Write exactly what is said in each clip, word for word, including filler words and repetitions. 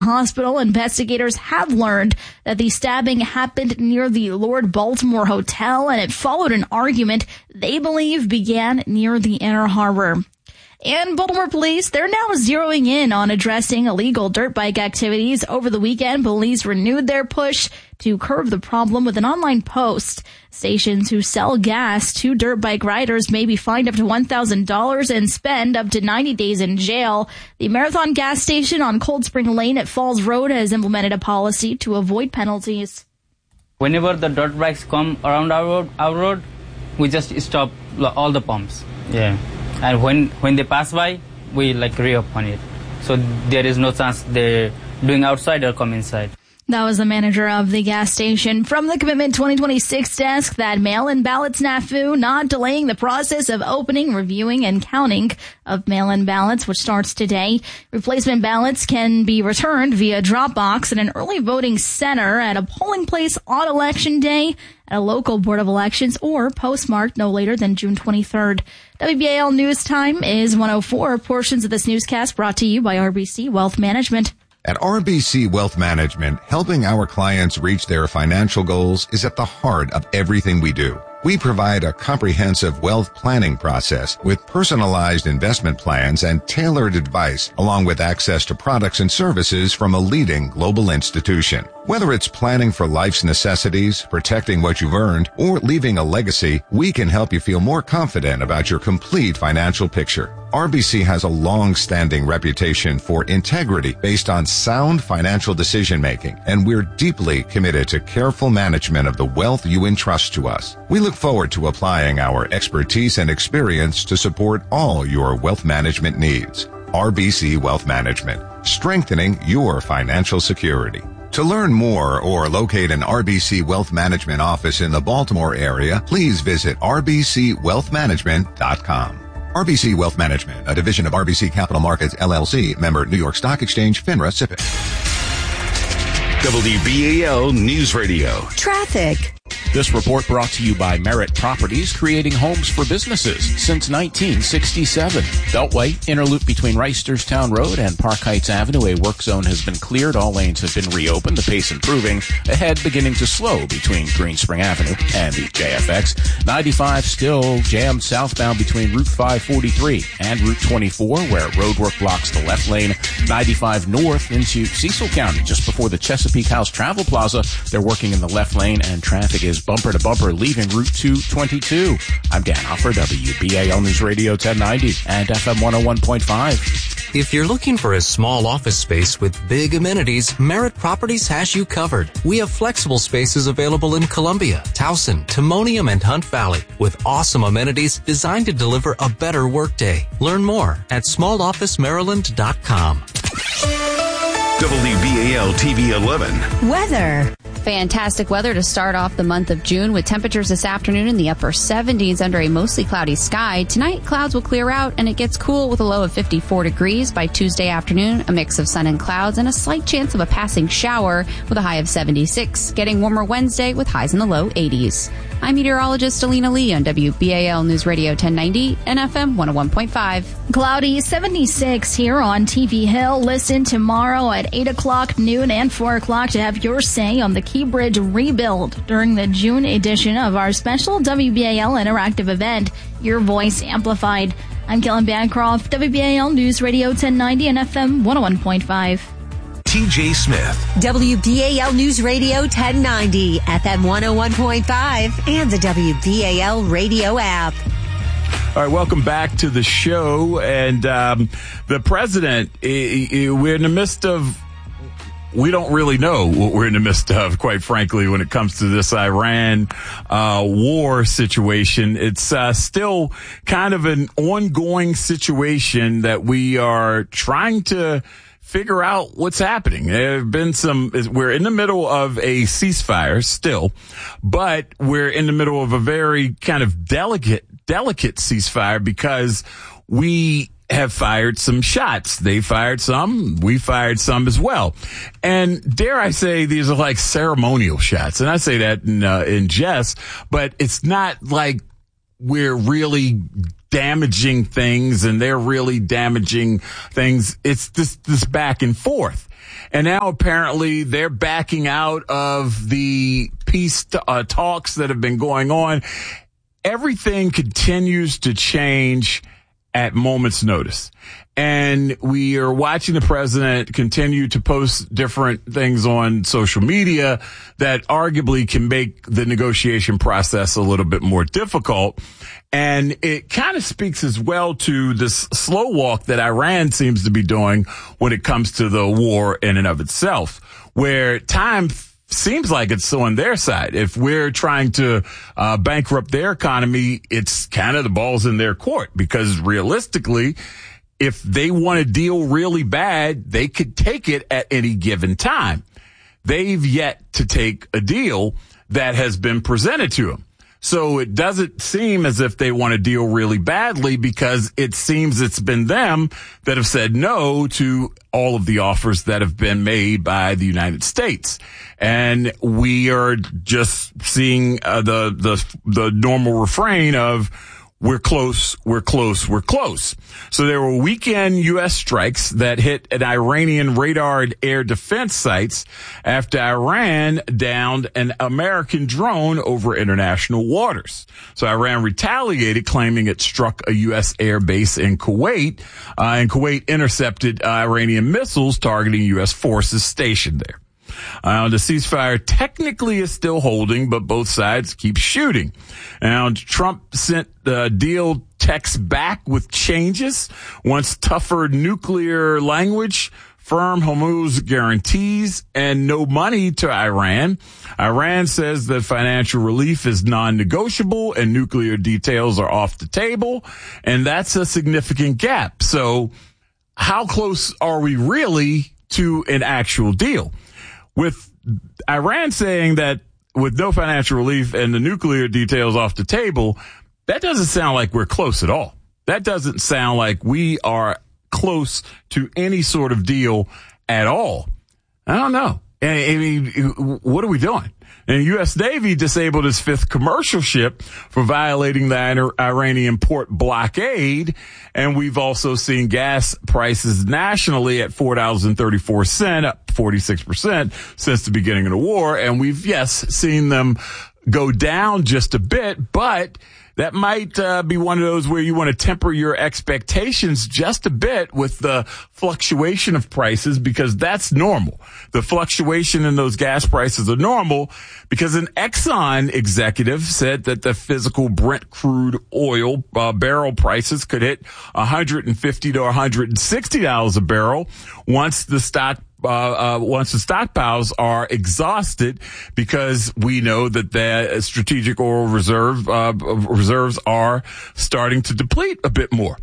Hospital. Investigators have learned that the stabbing happened near the Lord Baltimore Hotel, and it followed an argument they believe began near the Inner Harbor. And Baltimore police, they're now zeroing in on addressing illegal dirt bike activities. Over the weekend, police renewed their push to curb the problem with an online post. Stations who sell gas to dirt bike riders may be fined up to one thousand dollars and spend up to ninety days in jail. The Marathon gas station on Cold Spring Lane at Falls Road has implemented a policy to avoid penalties. Whenever the dirt bikes come around our road, our road, we just stop all the pumps. Yeah. And when, when they pass by, we like re-open it. So there is no chance they're doing outside or come inside. That was the manager of the gas station. From the Commitment twenty twenty-six desk, that mail-in ballot snafu not delaying the process of opening, reviewing, and counting of mail-in ballots, which starts today. Replacement ballots can be returned via Dropbox at an early voting center at a polling place on Election Day, at a local Board of Elections, or postmarked no later than June twenty-third. W B A L News Time is one oh four. Portions of this newscast brought to you by R B C Wealth Management. At R B C Wealth Management, helping our clients reach their financial goals is at the heart of everything we do. We provide a comprehensive wealth planning process with personalized investment plans and tailored advice, along with access to products and services from a leading global institution. Whether it's planning for life's necessities, protecting what you've earned, or leaving a legacy, we can help you feel more confident about your complete financial picture. R B C has a long-standing reputation for integrity based on sound financial decision-making, and we're deeply committed to careful management of the wealth you entrust to us. We look forward to applying our expertise and experience to support all your wealth management needs. R B C Wealth Management, strengthening your financial security. To learn more or locate an R B C Wealth Management office in the Baltimore area, please visit r b c wealth management dot com. R B C Wealth Management, a division of R B C Capital Markets, L L C, member New York Stock Exchange, FINRA, S I P C. W B A L News Radio. Traffic. This report brought to you by Merritt Properties, creating homes for businesses since nineteen sixty-seven. Beltway, inner loop between Reisterstown Road and Park Heights Avenue. A work zone has been cleared. All lanes have been reopened. The pace improving. Ahead beginning to slow between Green Spring Avenue and the J F X. ninety-five still jammed southbound between Route five forty-three and Route twenty-four, where roadwork blocks the left lane. ninety-five north into Cecil County, just before the Chesapeake House Travel Plaza. They're working in the left lane, and traffic is bumper to bumper leaving Route two twenty-two. I'm Dan Hoffer, W B A L News Radio ten ninety and F M one oh one point five. If you're looking for a small office space with big amenities, Merritt Properties has you covered. We have flexible spaces available in Columbia, Towson, Timonium, and Hunt Valley with awesome amenities designed to deliver a better workday. Learn more at small office maryland dot com. W B A L T V eleven. Weather. Fantastic weather to start off the month of June with temperatures this afternoon in the upper seventies under a mostly cloudy sky. Tonight, clouds will clear out and it gets cool with a low of fifty-four degrees. By Tuesday afternoon, a mix of sun and clouds and a slight chance of a passing shower with a high of seventy-six. Getting warmer Wednesday with highs in the low eighties. I'm meteorologist Alina Lee on W B A L News Radio ten ninety and F M one oh one point five. Cloudy seventy-six here on T V Hill. Listen tomorrow at eight o'clock, noon, and four o'clock to have your say on the Key Bridge rebuild during the June edition of our special W B A L interactive event, Your Voice Amplified. I'm Kellen Bancroft, W B A L News Radio ten ninety and F M one oh one point five. T J Smith. W B A L News Radio ten ninety, F M one oh one point five, and the W B A L radio app. All right, welcome back to the show. And um, the president, we're in the midst of, we don't really know what we're in the midst of, quite frankly, when it comes to this Iran uh, war situation. It's uh, still kind of an ongoing situation that we are trying to figure out what's happening. There have been some, we're in the middle of a ceasefire still, but we're in the middle of a very kind of delicate, delicate ceasefire because we have fired some shots. They fired some, we fired some as well. And dare I say, these are like ceremonial shots. And I say that in, uh, in jest, but it's not like we're really damaging things and they're really damaging things. It's this, this back and forth. And now apparently they're backing out of the peace uh, talks that have been going on. Everything continues to change at moment's notice. And we are watching the president continue to post different things on social media that arguably can make the negotiation process a little bit more difficult. And it kind of speaks as well to this slow walk that Iran seems to be doing when it comes to the war in and of itself, where time seems like it's on their side. If we're trying to uh, bankrupt their economy, it's kind of the ball's in their court, because realistically, if they want to deal really bad, they could take it at any given time. They've yet to take a deal that has been presented to them. So it doesn't seem as if they want to deal really badly, because it seems it's been them that have said no to all of the offers that have been made by the United States. And we are just seeing uh, the, the, the normal refrain of, we're close, we're close, we're close. So there were weekend U S strikes that hit an Iranian radar and air defense sites after Iran downed an American drone over international waters. So Iran retaliated, claiming it struck a U S air base in Kuwait, uh, and Kuwait intercepted uh, Iranian missiles targeting U S forces stationed there. Uh, the ceasefire technically is still holding, but both sides keep shooting. Now, Trump sent the deal text back with changes, wants tougher nuclear language, firm Hormuz guarantees, and no money to Iran. Iran says that financial relief is non-negotiable and nuclear details are off the table, and that's a significant gap. So how close are we really to an actual deal? With Iran saying that with no financial relief and the nuclear details off the table, that doesn't sound like we're close at all. That doesn't sound like we are close to any sort of deal at all. I don't know. I mean, what are we doing? And U S Navy disabled its fifth commercial ship for violating the Iranian port blockade. And we've also seen gas prices nationally at four dollars and thirty-four cents, up forty-six percent since the beginning of the war. And we've, yes, seen them go down just a bit, but that might uh, be one of those where you want to temper your expectations just a bit with the fluctuation of prices, because that's normal. The fluctuation in those gas prices are normal because an Exxon executive said that the physical Brent crude oil uh, barrel prices could hit one hundred fifty to one hundred sixty dollars a barrel once the stock Uh, uh, once the stockpiles are exhausted, because we know that the strategic oil reserve, uh, reserves are starting to deplete a bit more.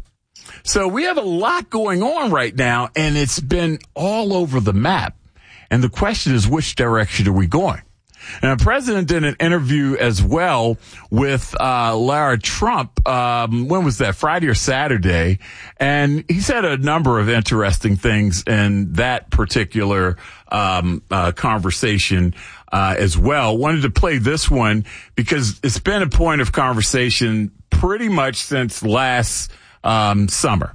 So we have a lot going on right now, and it's been all over the map. And the question is, which direction are we going? And the president did an interview as well with uh Lara Trump. Um, when was that? Friday or Saturday? And he said a number of interesting things in that particular um uh conversation uh as well. Wanted to play this one because it's been a point of conversation pretty much since last um summer.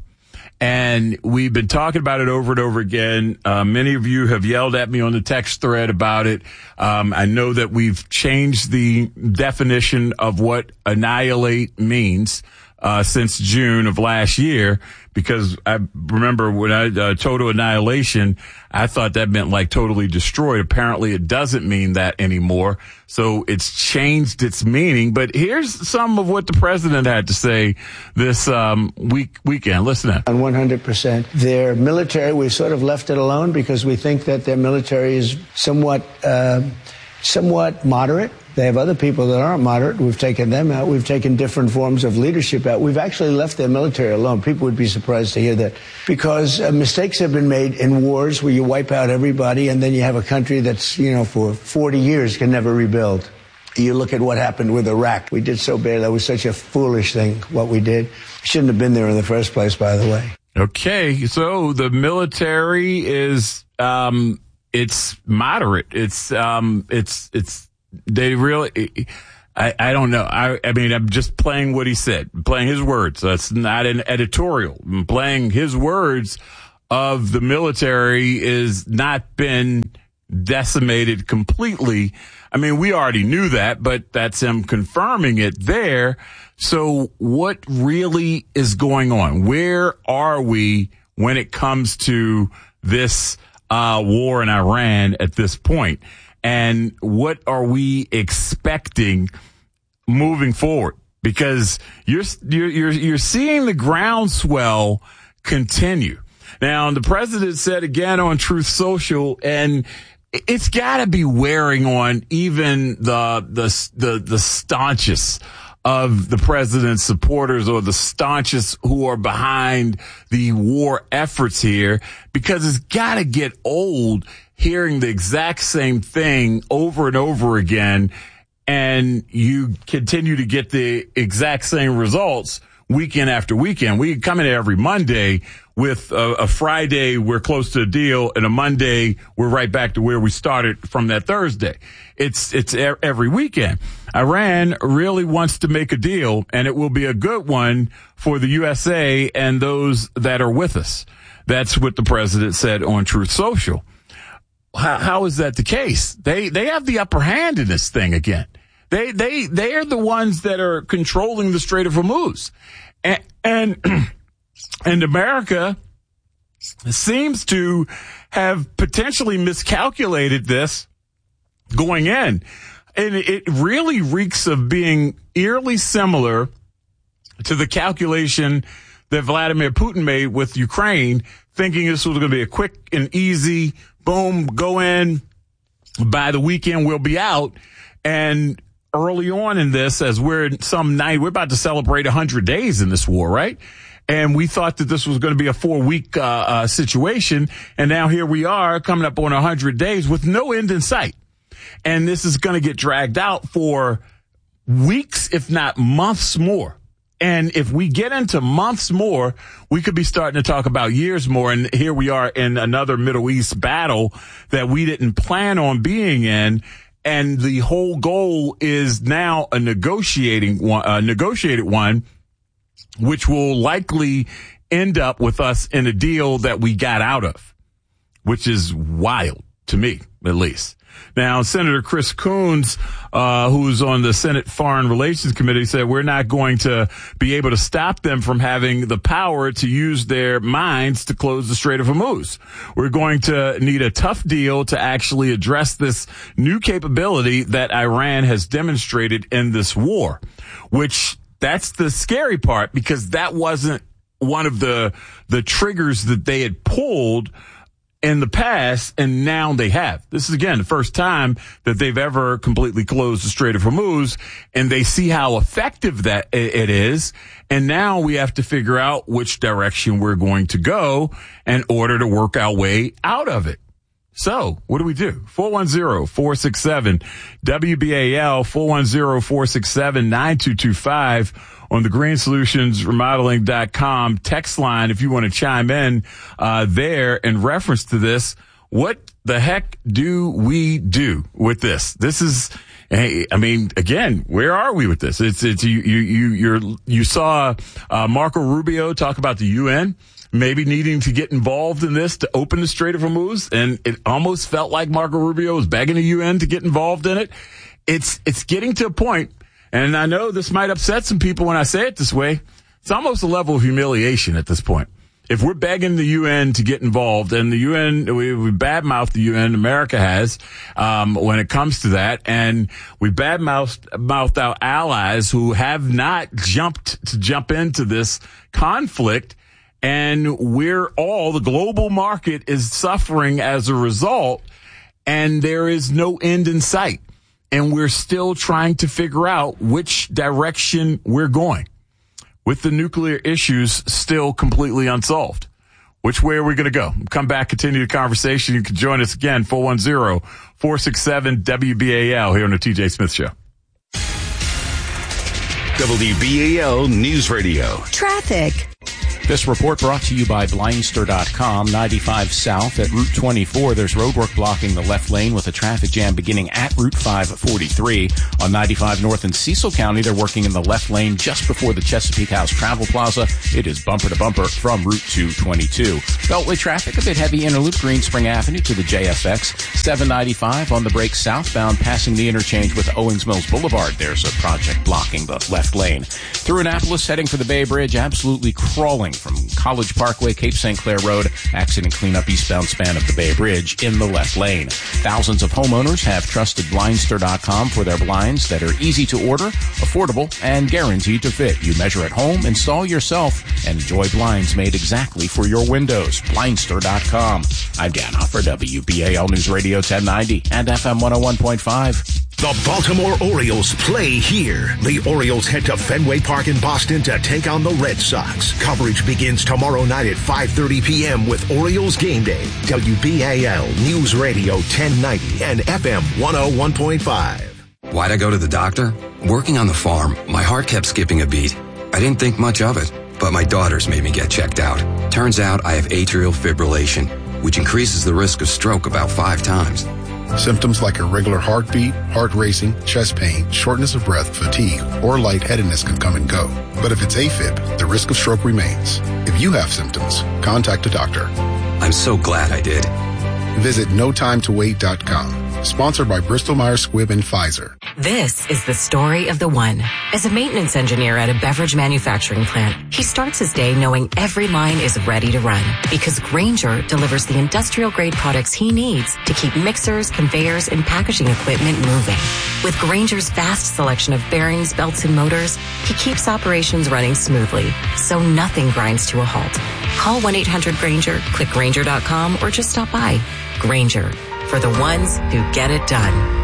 And we've been talking about it over and over again. Uh, many of you have yelled at me on the text thread about it. Um, I know that we've changed the definition of what annihilate means uh, since June of last year, because I remember when I uh, total annihilation, I thought that meant like totally destroyed. Apparently it doesn't mean that anymore. So it's changed its meaning. But here's some of what the president had to say this um, week weekend. Listen in. On one hundred percent. Their military, we sort of left it alone because we think that their military is somewhat, uh, somewhat moderate. They have other people that aren't moderate. We've taken them out. We've taken different forms of leadership out. We've actually left their military alone. People would be surprised to hear that, because uh, mistakes have been made in wars where you wipe out everybody and then you have a country that's, you know, for forty years can never rebuild. You look at what happened with Iraq. We did so bad. That was such a foolish thing, what we did. Shouldn't have been there in the first place, by the way. Okay, so the military is, um, it's moderate. It's, um, it's, it's, They really, I, I don't know. I, I mean, I'm just playing what he said, playing his words. That's not an editorial. I'm playing his words of the military is not been decimated completely. I mean, we already knew that, but that's him confirming it there. So what really is going on? Where are we when it comes to this uh, war in Iran at this point? And what are we expecting moving forward? Because you're you're you're, you're seeing the groundswell continue. Now, the president said again on Truth Social, and it's got to be wearing on even the the the the staunchest of the president's supporters, or the staunchest who are behind the war efforts here, because it's got to get old hearing the exact same thing over and over again, and you continue to get the exact same results weekend after weekend. We come in every Monday with a, a Friday, we're close to a deal, and a Monday, we're right back to where we started from that Thursday. It's, it's every weekend. Iran really wants to make a deal, and it will be a good one for the U S A and those that are with us. That's what the president said on Truth Social. How, how is that the case? They, they have the upper hand in this thing again. They, they, they are the ones that are controlling the Strait of Hormuz. And, and, and America seems to have potentially miscalculated this going in. And it really reeks of being eerily similar to the calculation that Vladimir Putin made with Ukraine, thinking this was going to be a quick and easy, boom, go in, by the weekend we'll be out. And early on in this, as we're in some night, we're about to celebrate one hundred days in this war, right? And we thought that this was going to be a four-week uh, uh, situation, and now here we are coming up on one hundred days with no end in sight. And this is going to get dragged out for weeks, if not months more. And if we get into months more, we could be starting to talk about years more. And here we are in another Middle East battle that we didn't plan on being in. And the whole goal is now a negotiating one, a negotiated one, which will likely end up with us in a deal that we got out of, which is wild to me, at least. Now, Senator Chris Coons, uh, who's on the Senate Foreign Relations Committee, said we're not going to be able to stop them from having the power to use their minds to close the Strait of Hormuz. We're going to need a tough deal to actually address this new capability that Iran has demonstrated in this war, which that's the scary part, because that wasn't one of the the triggers that they had pulled in the past, and now they have. This is, again, the first time that they've ever completely closed the Strait of Hormuz, and they see how effective that it is. And now we have to figure out which direction we're going to go in order to work our way out of it. So what do we do? four one zero, four six seven, W B A L, four one zero, four six seven, nine two two five on the green solutions remodeling dot com text line if you want to chime in uh there in reference to this. What the heck do we do with this? This is, hey, I mean, again, where are we with this? It's, it's, you, you, you, you're, you saw uh Marco Rubio talk about the U N maybe needing to get involved in this to open the Strait of Hormuz, and it almost felt like Marco Rubio was begging the U N to get involved in it. It's, it's getting to a point, and I know this might upset some people when I say it this way. It's almost a level of humiliation at this point. If we're begging the U N to get involved, and the U N, we, we badmouth the U N, America has, um, when it comes to that, and we badmouthed mouthed our allies who have not jumped to jump into this conflict, and we're all, the global market is suffering as a result, and there is no end in sight. And we're still trying to figure out which direction we're going, with the nuclear issues still completely unsolved. Which way are we going to go? Come back, continue the conversation. You can join us again, four one zero, four six seven, W B A L here on the T J Smith Show. W B A L News Radio. Traffic. This report brought to you by Blindster dot com. ninety-five South at Route twenty-four. There's roadwork blocking the left lane with a traffic jam beginning at Route five forty-three. On ninety-five North in Cecil County, they're working in the left lane just before the Chesapeake House Travel Plaza. It is bumper to bumper from Route two twenty-two. Beltway traffic a bit heavy inner loop Green Spring Avenue to the J F X. seven ninety-five on the break southbound passing the interchange with Owings Mills Boulevard. There's a project blocking the left lane. Through Annapolis, heading for the Bay Bridge, absolutely crawling from College Parkway, Cape Saint Clair Road, accident cleanup eastbound span of the Bay Bridge in the left lane. Thousands of homeowners have trusted Blindster dot com for their blinds that are easy to order, affordable, and guaranteed to fit. You measure at home, install yourself, and enjoy blinds made exactly for your windows. Blindster dot com. I'm Dan Huffer, W B A L News Radio ten ninety and F M one oh one point five. The Baltimore Orioles play here. The Orioles head to Fenway Park in Boston to take on the Red Sox. Coverage begins tomorrow night at five thirty p.m. with Orioles Game Day. W B A L News Radio ten ninety and F M one oh one point five. Why'd I go to the doctor? Working on the farm, my heart kept skipping a beat. I didn't think much of it, but my daughters made me get checked out. Turns out I have atrial fibrillation, which increases the risk of stroke about five times. Symptoms like irregular heartbeat, heart racing, chest pain, shortness of breath, fatigue, or lightheadedness can come and go. But if it's AFib, the risk of stroke remains. If you have symptoms, contact a doctor. I'm so glad I did. Visit no time to wait dot com. Sponsored by Bristol Myers Squibb and Pfizer. This is the story of the one. As a maintenance engineer at a beverage manufacturing plant, he starts his day knowing every line is ready to run because Grainger delivers the industrial-grade products he needs to keep mixers, conveyors, and packaging equipment moving. With Grainger's vast selection of bearings, belts, and motors, he keeps operations running smoothly, so nothing grinds to a halt. Call one eight hundred Grainger, click Grainger dot com, or just stop by. Grainger, for the ones who get it done.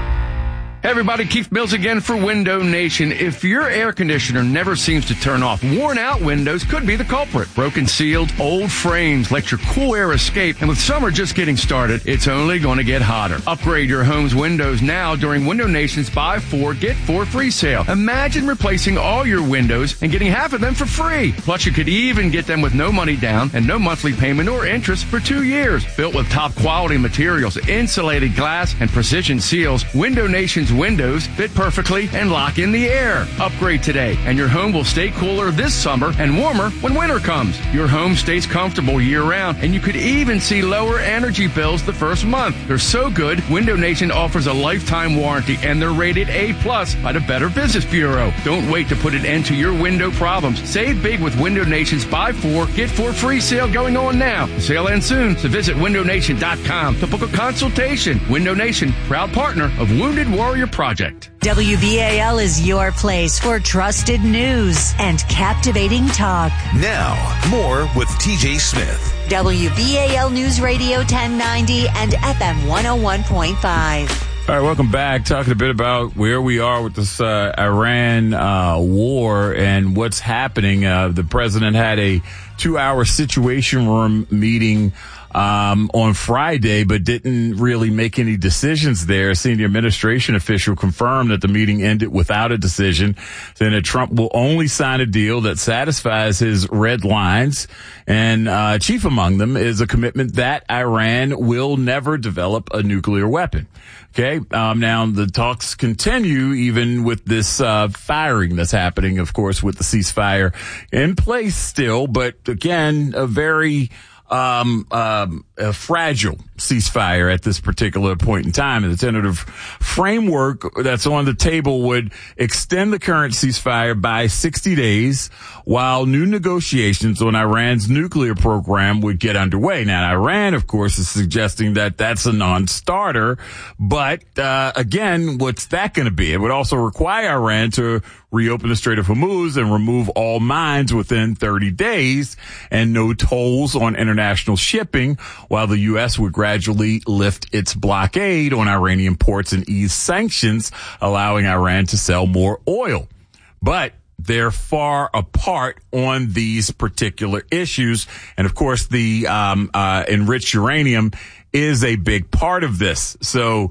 Hey everybody, Keith Mills again for Window Nation. If your air conditioner never seems to turn off, worn out windows could be the culprit. Broken sealed, old frames let your cool air escape, and with summer just getting started, it's only going to get hotter. Upgrade your home's windows now during Window Nation's Buy Four, Get Four Free sale. Imagine replacing all your windows and getting half of them for free. Plus, you could even get them with no money down and no monthly payment or interest for two years. Built with top quality materials, insulated glass, and precision seals, Window Nation's windows fit perfectly and lock in the air. Upgrade today, and your home will stay cooler this summer and warmer when winter comes. Your home stays comfortable year-round, and you could even see lower energy bills the first month. They're so good, Window Nation offers a lifetime warranty, and they're rated A plus by the Better Business Bureau. Don't wait to put an end to your window problems. Save big with Window Nation's Buy Four, Get Four free sale going on now. The sale ends soon, so visit window nation dot com to book a consultation. Window Nation, proud partner of Wounded Warrior Project. W B A L is your place for trusted news and captivating talk. Now, more with T J Smith. W B A L News Radio ten ninety and F M one oh one point five. All right, welcome back. Talking a bit about where we are with this uh, Iran uh, war and what's happening. Uh, the president had a two-hour situation room meeting Um, on Friday, but didn't really make any decisions there. A senior administration official confirmed that the meeting ended without a decision, saying that Trump will only sign a deal that satisfies his red lines. And uh, chief among them is a commitment that Iran will never develop a nuclear weapon. Okay. Um, now the talks continue even with this uh, firing that's happening, of course, with the ceasefire in place still. But again, a very Um, um, a fragile ceasefire at this particular point in time. And the tentative framework that's on the table would extend the current ceasefire by sixty days, while new negotiations on Iran's nuclear program would get underway. Now, Iran, of course, is suggesting that that's a non-starter. But, uh, again, what's that going to be? It would also require Iran to reopen the Strait of Hormuz and remove all mines within thirty days and no tolls on international shipping, while the U S would gradually lift its blockade on Iranian ports and ease sanctions, allowing Iran to sell more oil. But they're far apart on these particular issues. And of course, the um, uh, enriched uranium is a big part of this. So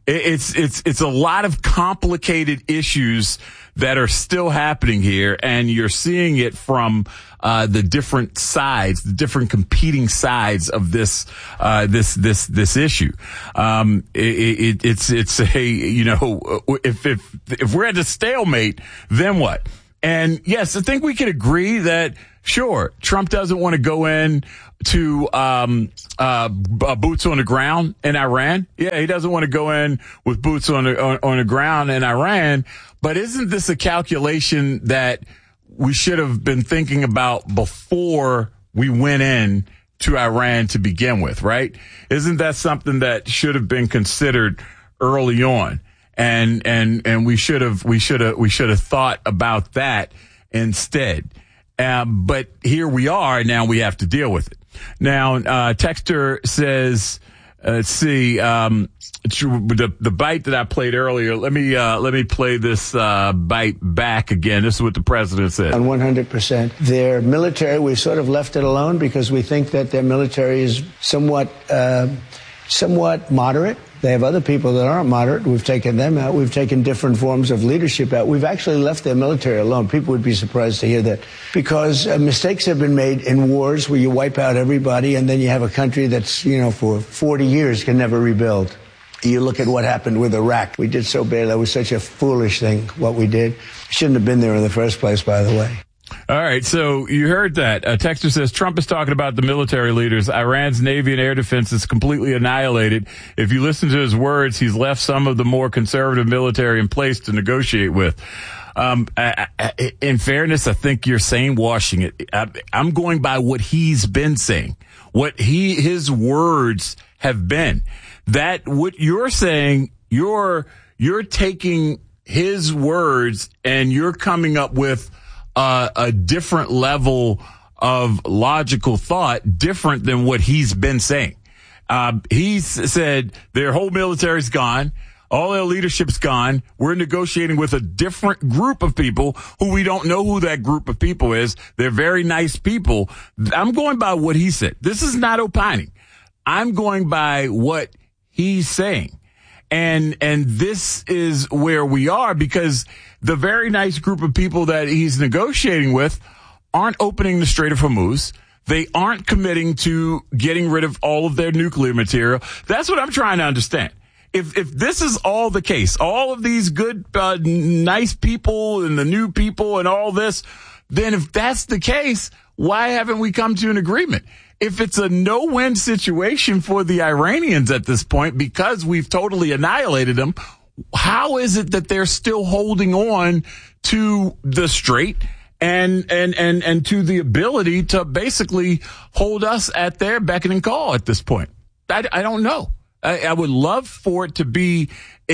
It's it's it's a lot of complicated issues that are still happening here, and you're seeing it from uh the different sides, the different competing sides of this uh this this this issue. Um, it, it, it's it's a you know if if if we're at a stalemate, then what? And yes, I think we can agree that sure, Trump doesn't want to go in to um uh boots on the ground in Iran. Yeah, he doesn't want to go in with boots on the on, on the ground in Iran. But isn't this a calculation that we should have been thinking about before we went in to Iran to begin with, right? Isn't that something that should have been considered early on? And and and we should have we should have we should have thought about that instead. Um, but here we are. Now we have to deal with it. Now, uh, Texter says, uh, let's see, um, the, the bite that I played earlier. Let me, uh, let me play this, uh, bite back again. This is what the president said. On one hundred percent. Their military, we sort of left it alone because we think that their military is somewhat, uh, somewhat moderate. They have other people that aren't moderate. We've taken them out. We've taken different forms of leadership out. We've actually left their military alone. People would be surprised to hear that because uh, mistakes have been made in wars where you wipe out everybody and then you have a country that's, you know, for forty years can never rebuild. You look at what happened with Iraq. We did so bad. That was such a foolish thing, what we did. Shouldn't have been there in the first place, by the way. All right, so you heard that. Uh, Texter says Trump is talking about the military leaders. Iran's Navy and air defense is completely annihilated. If you listen to his words, he's left some of the more conservative military in place to negotiate with. Um, I, I, in fairness, I think you're saying washing it. I, I'm going by what he's been saying, what he his words have been. That what you're saying, you're you're taking his words and you're coming up with Uh, a different level of logical thought, different than what he's been saying. Uh, he's said their whole military's gone. All their leadership's gone. We're negotiating with a different group of people who we don't know who that group of people is. They're very nice people. I'm going by what he said. This is not opining. I'm going by what he's saying. And, and this is where we are because the very nice group of people that he's negotiating with aren't opening the Strait of Hormuz. They aren't committing to getting rid of all of their nuclear material. That's what I'm trying to understand. If, if this is all the case, all of these good, uh, nice people and the new people and all this, then if that's the case, why haven't we come to an agreement? If it's a no-win situation for the Iranians at this point because we've totally annihilated them, how is it that they're still holding on to the strait and and and and to the ability to basically hold us at their beck and call at this point? I, I don't know. I, I would love for it to be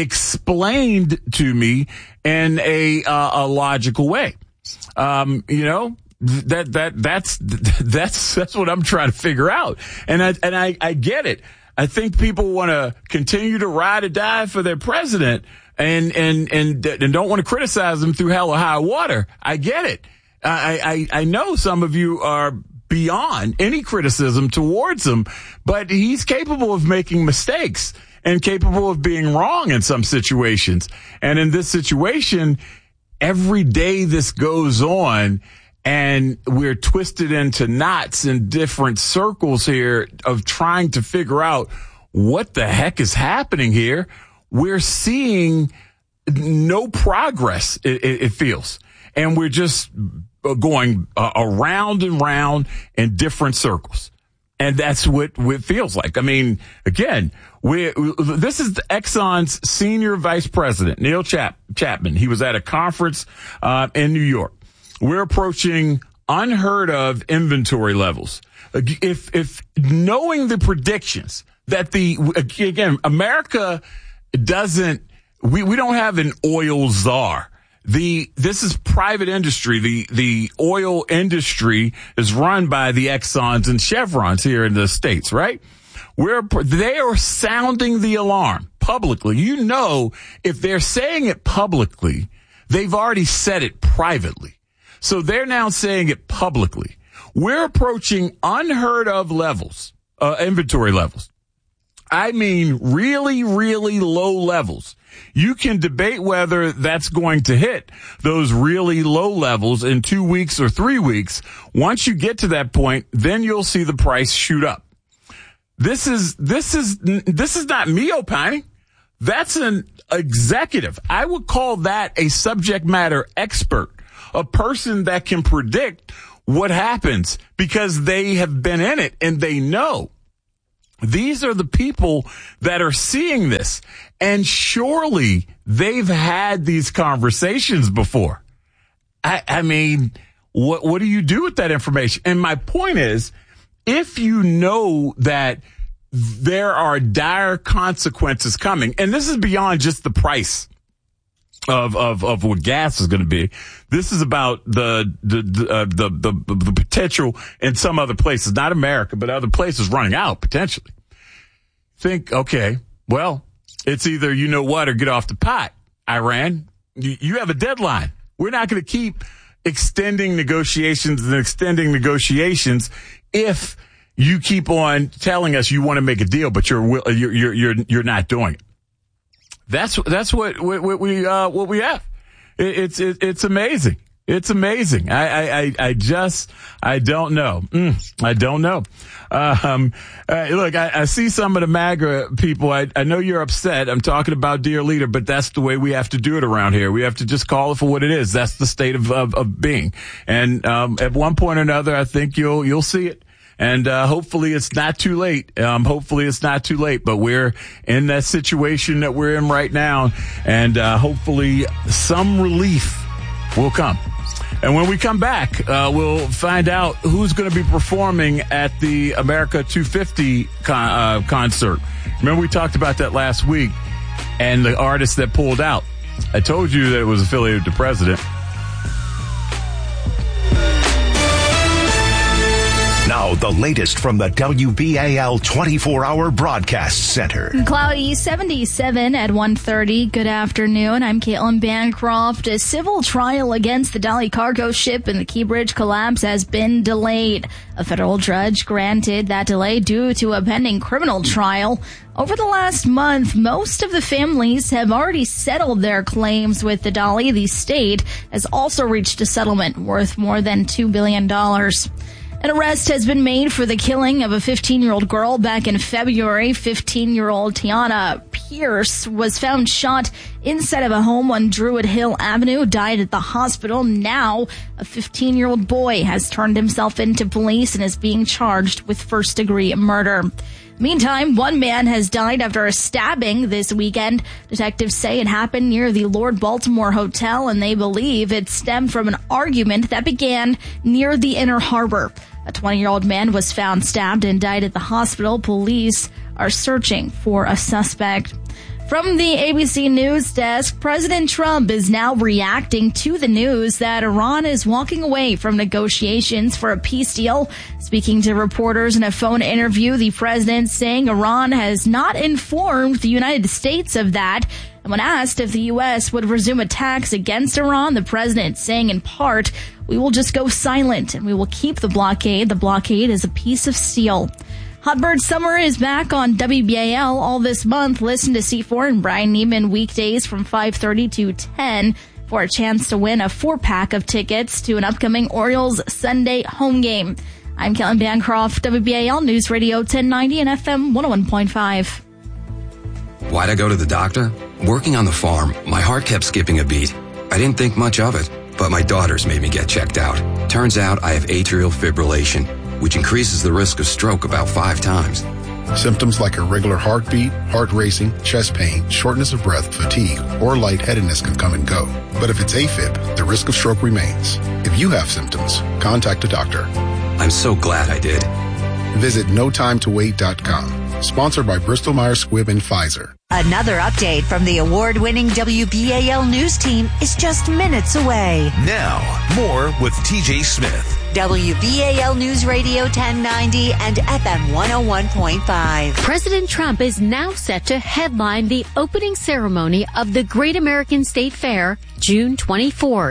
explained to me in a uh, a logical way. Um, you know. That, that, that's, that's, that's what I'm trying to figure out. And I, and I, I get it. I think people want to continue to ride or die for their president and, and, and, and don't want to criticize him through hell or high water. I get it. I, I, I know some of you are beyond any criticism towards him, but he's capable of making mistakes and capable of being wrong in some situations. And in this situation, every day this goes on, and we're twisted into knots in different circles here of trying to figure out what the heck is happening here. We're seeing no progress, it, it, it feels. And we're just going uh, around and round in different circles. And that's what it feels like. I mean, again, we this is the Exxon's senior vice president, Neil Chap, Chapman. He was at a conference uh, in New York. We're approaching unheard of inventory levels. If, if knowing the predictions that the, again, America doesn't, we, we don't have an oil czar. The, this is private industry. The, the oil industry is run by the Exxons and Chevrons here in the States, right? We're, they are sounding the alarm publicly. You know, if they're saying it publicly, they've already said it privately. So they're now saying it publicly. We're approaching unheard of levels, uh, inventory levels. I mean really, really low levels. You can debate whether that's going to hit those really low levels in two weeks or three weeks. Once you get to that point, then you'll see the price shoot up. This is, this is, this is not me opining. That's an executive. I would call that a subject matter expert, a person that can predict what happens because they have been in it and they know. These are the people that are seeing this. And surely they've had these conversations before. I, I mean, what, what do you do with that information? And my point is, if you know that there are dire consequences coming, and this is beyond just the price of, of, of what gas is going to be. This is about the, the, the, uh, the, the, the potential in some other places, not America, but other places running out potentially. Think, okay, well, it's either you know what or get off the pot, Iran. You, you have a deadline. We're not going to keep extending negotiations and extending negotiations if you keep on telling us you want to make a deal, but you're you're you're you're, you're not doing it. That's that's what what, what we uh, what we have. It, it's it, it's amazing. It's amazing. I, I, I just, I don't know. Mm, I don't know. Um, uh, look, I, I see some of the MAGA people. I, I know you're upset. I'm talking about dear leader, but that's the way we have to do it around here. We have to just call it for what it is. That's the state of, of, of being. And, um, at one point or another, I think you'll, you'll see it. And, uh, hopefully it's not too late. Um, hopefully it's not too late, but we're in that situation that we're in right now. And, uh, hopefully some relief will come. And when we come back, uh, we'll find out who's going to be performing at the America two fifty con- uh, concert. Remember we talked about that last week and the artist that pulled out. I told you that it was affiliated with the president. Now, the latest from the W B A L twenty-four hour Broadcast Center. Cloudy seventy-seven at one thirty. Good afternoon. I'm Caitlin Bancroft. A civil trial against the Dali cargo ship and the Key Bridge collapse has been delayed. A federal judge granted that delay due to a pending criminal trial. Over the last month, most of the families have already settled their claims with the Dali. The state has also reached a settlement worth more than two billion dollars. An arrest has been made for the killing of a fifteen-year-old girl back in February. fifteen-year-old Tiana Pierce was found shot inside of a home on Druid Hill Avenue, died at the hospital. Now, a fifteen-year-old boy has turned himself into police and is being charged with first-degree murder. Meantime, one man has died after a stabbing this weekend. Detectives say it happened near the Lord Baltimore Hotel, and they believe it stemmed from an argument that began near the Inner Harbor. A twenty-year-old man was found stabbed and died at the hospital. Police are searching for a suspect. From the A B C News desk, President Trump is now reacting to the news that Iran is walking away from negotiations for a peace deal. Speaking to reporters in a phone interview, the president saying Iran has not informed the United States of that. And when asked if the U S would resume attacks against Iran, the president saying in part, "We will just go silent and we will keep the blockade. The blockade is a piece of steel." Hot Bird Summer is back on W B A L all this month. Listen to C four and Brian Neiman weekdays from five thirty to ten for a chance to win a four-pack of tickets to an upcoming Orioles Sunday home game. I'm Caitlin Bancroft, W B A L News Radio ten ninety and F M one oh one point five. Why'd I go to the doctor? Working on the farm, my heart kept skipping a beat. I didn't think much of it, but my daughters made me get checked out. Turns out I have atrial fibrillation, which increases the risk of stroke about five times. Symptoms like irregular heartbeat, heart racing, chest pain, shortness of breath, fatigue, or lightheadedness can come and go. But if it's AFib, the risk of stroke remains. If you have symptoms, contact a doctor. I'm so glad I did. Visit no time to wait dot com. Sponsored by Bristol Myers Squibb and Pfizer. Another update from the award-winning W B A L News team is just minutes away. Now, more with T J Smith. W B A L News Radio ten ninety and F M one oh one point five. President Trump is now set to headline the opening ceremony of the Great American State Fair, June twenty-fourth.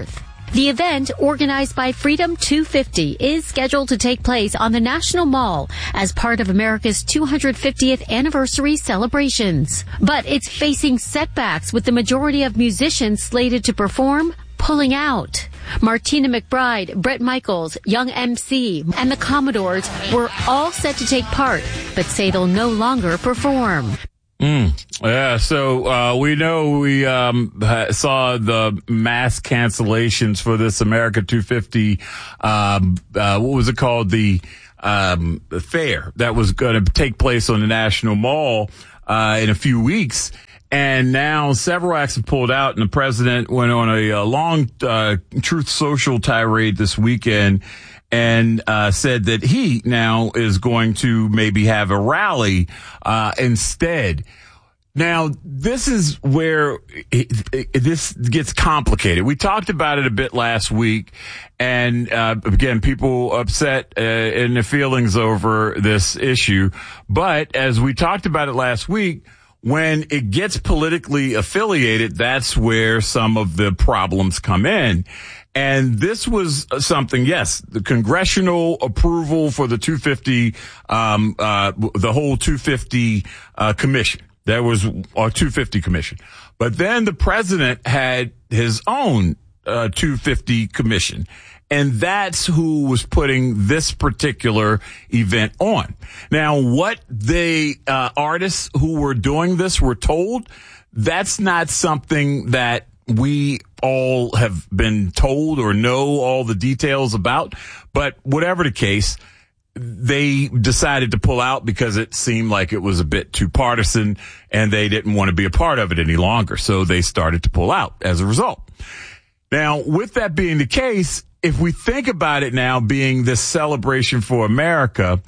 The event, organized by Freedom two fifty, is scheduled to take place on the National Mall as part of America's two hundred fiftieth anniversary celebrations. But it's facing setbacks, with the majority of musicians slated to perform pulling out. Martina McBride, Bret Michaels, Young M C, and the Commodores were all set to take part, but say they'll no longer perform. Mm. Yeah, so uh, we know we um, saw the mass cancellations for this America two fifty. Um, uh, what was it called? The um, fair that was going to take place on the National Mall uh, in a few weeks. And now several acts have pulled out, and the president went on a, a long uh, Truth Social tirade this weekend and uh said that he now is going to maybe have a rally uh instead. Now, this is where it, it, this gets complicated. We talked about it a bit last week, and uh again, people upset uh, in their feelings over this issue. But as we talked about it last week, when it gets politically affiliated, that's where some of the problems come in. And this was something, yes, the congressional approval for the two fifty, um, uh, the whole two fifty, uh, commission. There was a two fifty commission. But then the president had his own, uh, two fifty commission. And that's who was putting this particular event on. Now, what the, uh, artists who were doing this were told, that's not something that we all have been told or know all the details about. But whatever the case, they decided to pull out because it seemed like it was a bit too partisan and they didn't want to be a part of it any longer. So they started to pull out as a result. Now, with that being the case, if we think about it now being this celebration for America,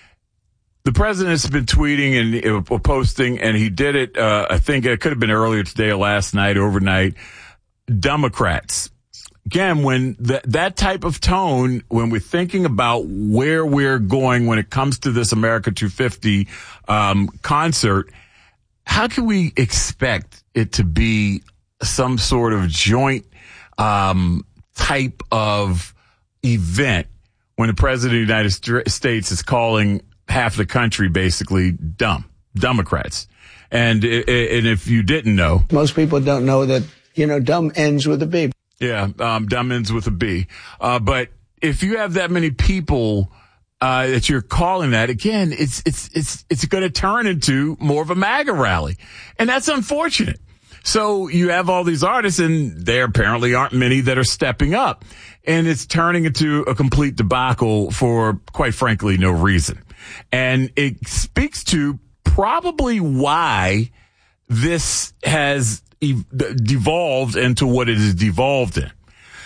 the president's been tweeting and uh, posting, and he did it, uh, I think it could have been earlier today or last night, overnight. Democrats. Again, when th- that type of tone, when we're thinking about where we're going when it comes to this America two fifty um, concert, how can we expect it to be some sort of joint um, type of event when the president of the United St- States is calling half the country basically dumb, Democrats? And, and if you didn't know, most people don't know that, you know, dumb ends with a B. Yeah, um, dumb ends with a B. Uh, but if you have that many people uh, that you're calling that, again, it's it's it's it's going to turn into more of a MAGA rally, and that's unfortunate. So you have all these artists, and there apparently aren't many that are stepping up, and it's turning into a complete debacle for, quite frankly, no reason. And it speaks to probably why this has ev- devolved into what it has devolved in.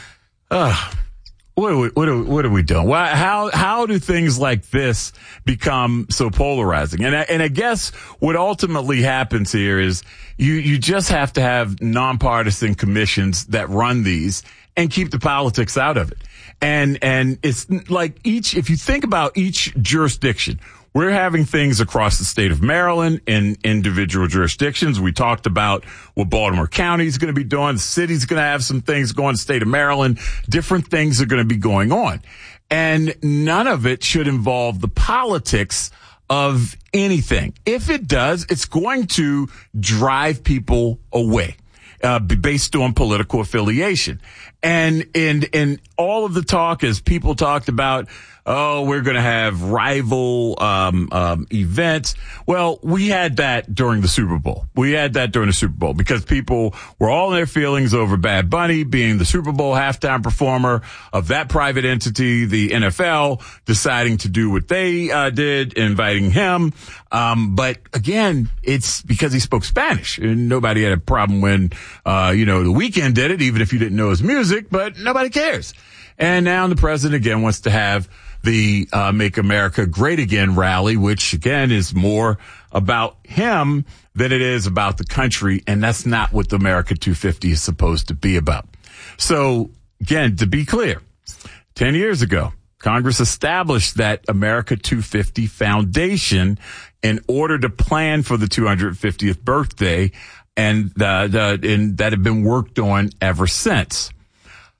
Uh, what are we, what are, what are we doing? Why, how, how do things like this become so polarizing? And I, and I guess what ultimately happens here is you, you just have to have nonpartisan commissions that run these and keep the politics out of it. And, and it's like each, if you think about each jurisdiction, we're having things across the state of Maryland in individual jurisdictions. We talked about what Baltimore County is going to be doing. The city's going to have some things going. The state of Maryland, different things are going to be going on. And none of it should involve the politics of anything. If it does, it's going to drive people away. Uh, based on political affiliation. And, and, and all of the talk, as people talked about, oh, we're going to have rival, um, um, events. Well, we had that during the Super Bowl. We had that during the Super Bowl because people were all in their feelings over Bad Bunny being the Super Bowl halftime performer of that private entity, the N F L, deciding to do what they, uh, did, inviting him. Um, but again, it's because he spoke Spanish and nobody had a problem when, uh, you know, The Weeknd did it, even if you didn't know his music, but nobody cares. And now the president again wants to have the, uh, Make America Great Again rally, which again is more about him than it is about the country. And that's not what the America two fifty is supposed to be about. So again, to be clear, ten years ago, Congress established that America two fifty Foundation in order to plan for the two hundred fiftieth birthday, and, uh, the, and that had been worked on ever since.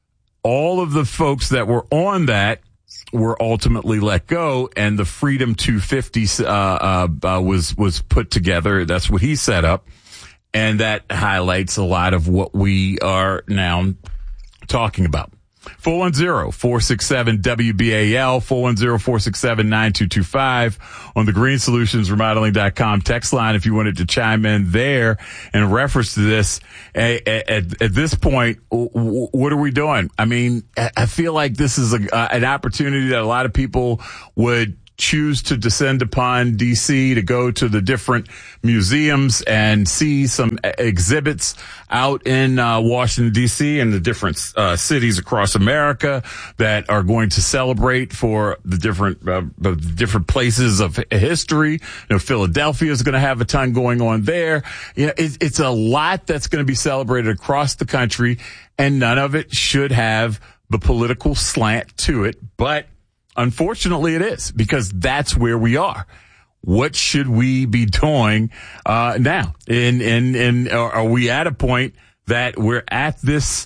all of the folks that were on that were ultimately let go, and the Freedom two fifty uh, uh, uh, was was put together. That's what he set up, and that highlights a lot of what we are now talking about. four one zero, four six seven, W B A L, four one zero, four six seven, nine two two five on the green solutions remodeling dot com text line if you wanted to chime in there in reference to this. At, at, at this point, what are we doing? I mean, I feel like this is a, an opportunity that a lot of people would choose to descend upon D C to go to the different museums and see some exhibits out in uh, Washington, D C and the different uh, cities across America that are going to celebrate for the different uh, the different places of history. You know, Philadelphia is going to have a ton going on there. You know, it, it's a lot that's going to be celebrated across the country, and none of it should have the political slant to it, but unfortunately, it is, because that's where we are. What should we be doing uh, now? And and and are we at a point that we're at this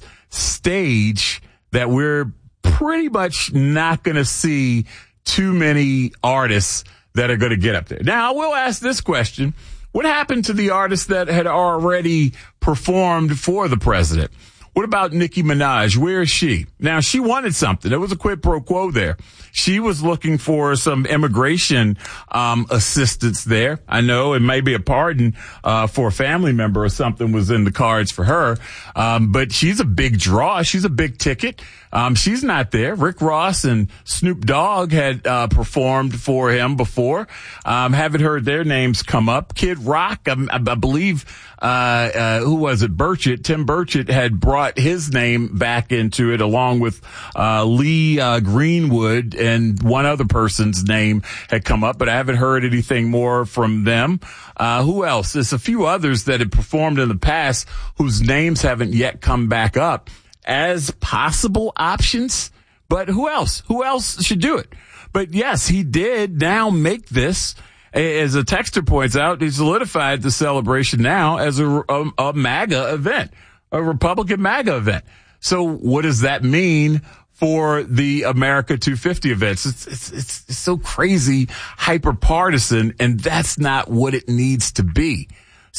stage that we're pretty much not going to see too many artists that are going to get up there? Now, I will ask this question. What happened to the artists that had already performed for the president? What about Nicki Minaj? Where is she? Now, she wanted something. There was a quid pro quo there. She was looking for some immigration um assistance there. I know it may be a pardon uh for a family member or something was in the cards for her. Um but she's a big draw. She's a big ticket. Um she's not there. Rick Ross and Snoop Dogg had uh performed for him before. Um haven't heard their names come up. Kid Rock, I, I believe uh uh who was it? Burchett. Tim Burchett had brought his name back into it along with uh Lee uh Greenwood, and one other person's name had come up, but I haven't heard anything more from them. Uh, who else? There's a few others that had performed in the past whose names haven't yet come back up as possible options. But who else? Who else should do it? But yes, he did now make this, as a texter points out, he solidified the celebration now as a, a, a MAGA event, a Republican MAGA event. So what does that mean for the America two fifty events? It's, it's, it's, it's so crazy, hyper partisan, and that's not what it needs to be.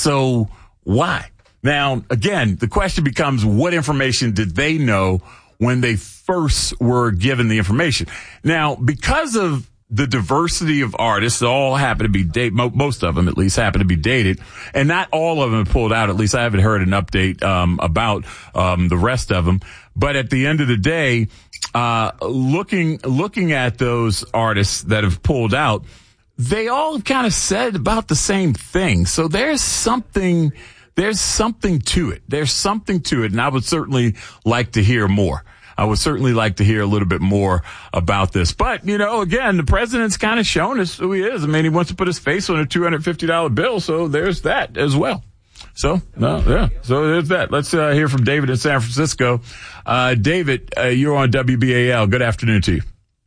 So why? Now, again, the question becomes, what information did they know when they first were given the information? Now, because of the diversity of artists, all happen to be dated, most of them at least happen to be dated, and not all of them have pulled out. At least I haven't heard an update um, about um, the rest of them. But at the end of the day, uh, looking looking at those artists that have pulled out, they all kind of said about the same thing. So there's something, there's something to it. There's something to it, and I would certainly like to hear more. I would certainly like to hear a little bit more about this. But, you know, again, the president's kind of shown us who he is. I mean, he wants to put his face on a two hundred fifty dollars bill, so there's that as well. So, no, yeah, so there's that. Let's uh, hear from David in San Francisco. Uh, David, uh, you're on W B A L. Good afternoon to you.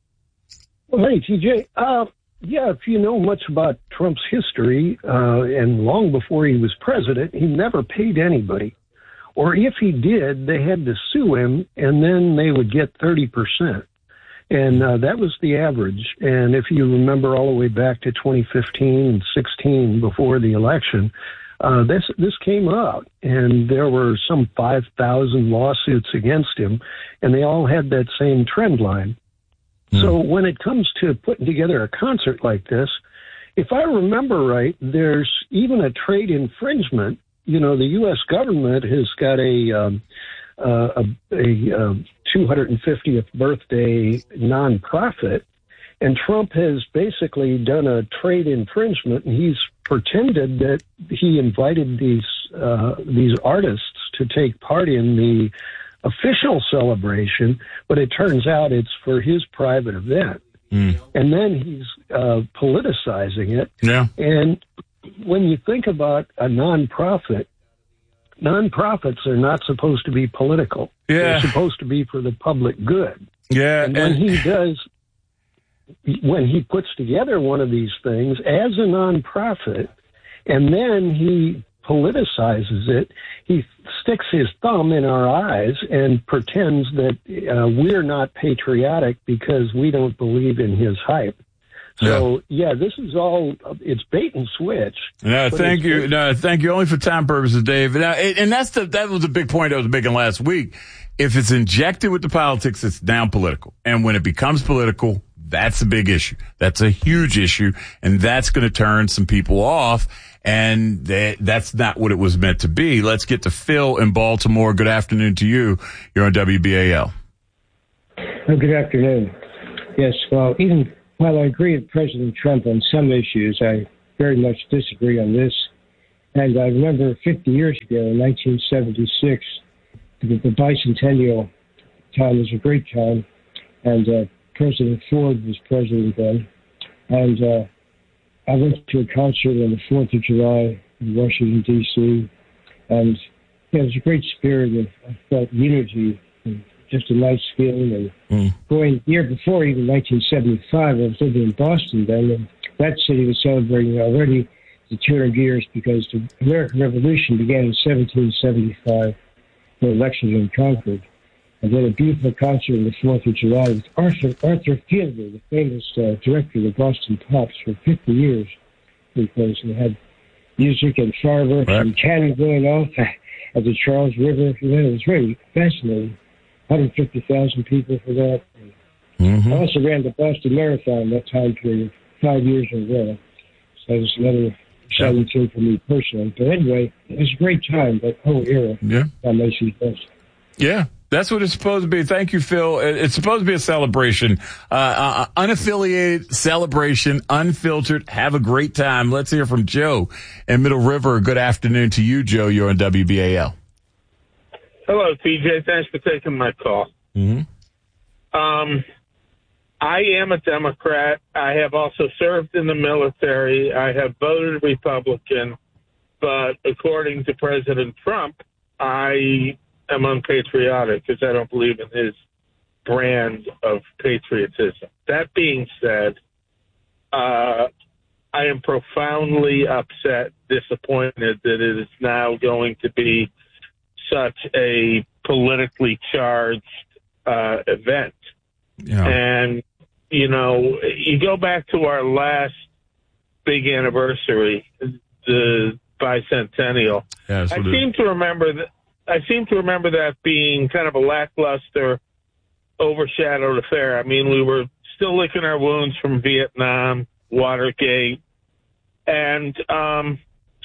Well, hey, T J. Uh, yeah, if you know much about Trump's history, uh, and long before he was president, he never paid anybody. Or if he did, they had to sue him, and then they would get thirty percent. And uh, that was the average. And if you remember all the way back to twenty fifteen and sixteen, before the election, uh, this this came out, and there were some five thousand lawsuits against him, and they all had that same trend line. Mm. So when it comes to putting together a concert like this, if I remember right, there's even a trade infringement. You know, the U S government has got a um, uh, a, a um, two hundred fiftieth birthday nonprofit, and Trump has basically done a trade infringement, and he's pretended that he invited these uh, these artists to take part in the official celebration, but it turns out it's for his private event. Mm. And then he's uh, politicizing it. Yeah. And when you think about a nonprofit, nonprofits are not supposed to be political. Yeah. They're supposed to be for the public good. Yeah. And when he does, when he puts together one of these things as a nonprofit, and then he politicizes it. He sticks his thumb in our eyes and pretends that uh, we're not patriotic because we don't believe in his hype. So, yeah, yeah this is all, it's bait and switch. No, thank you. No, thank you only for time purposes, Dave. Now, and that's the, that was a big point I was making last week. If it's injected with the politics, it's now political. And when it becomes political, that's a big issue. That's a huge issue. And that's going to turn some people off. And that, that's not what it was meant to be. Let's get to Phil in Baltimore. Good afternoon to you. You're on W B A L. Oh, good afternoon. Yes, well, even while I agree with President Trump on some issues, I very much disagree on this. And I remember fifty years ago, in nineteen seventy-six, the, the bicentennial time was a great time. And uh, President Ford was president then. And uh, I went to a concert on the fourth of July in Washington, D C, and yeah, it was a great spirit. And I felt unity and just a nice feeling. And mm. going the year before, even nineteen seventy-five, I was living in Boston then, and that city was celebrating already the two hundred years because the American Revolution began in seventeen seventy-five with elections in Concord. And then a beautiful concert on the fourth of July with Arthur, Arthur Fielder, the famous uh, director of the Boston Pops for fifty years, because they had music and fireworks right. and cannon going off at the Charles River. You know, it was very fascinating. one hundred fifty thousand people for that. Mm-hmm. I also ran the Boston Marathon that time period, five years in a row. So it was another exciting thing for me personally. But anyway, it was a great time, that whole era. Yeah. That Macy's Best. Yeah. That's what it's supposed to be. Thank you, Phil. It's supposed to be a celebration, uh, uh, unaffiliated celebration, unfiltered. Have a great time. Let's hear from Joe in Middle River. Good afternoon to you, Joe. You're on W B A L. Hello, T J. Thanks for taking my call. Mm-hmm. Um, I am a Democrat. I have also served in the military. I have voted Republican, but according to President Trump, I am unpatriotic because I don't believe in his brand of patriotism. That being said, uh, I am profoundly upset, disappointed that it is now going to be such a politically charged uh, event. Yeah. And, you know, you go back to our last big anniversary, the bicentennial. Yeah, I seem to remember that. I seem to remember that being kind of a lackluster, overshadowed affair. I mean, we were still licking our wounds from Vietnam, Watergate, and um,